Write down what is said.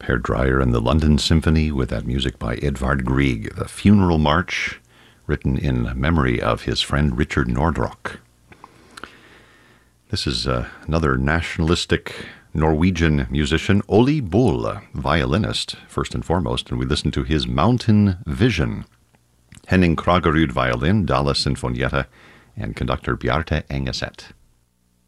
Hairdryer and the London Symphony with that music by Edvard Grieg, the Funeral March, written in memory of his friend Richard Nordrock. This is another nationalistic Norwegian musician, Ole Bull, violinist, first and foremost, and we listen to his Mountain Vision. Henning Kragerud violin, Dala Sinfonietta, and conductor Bjarte Engeset.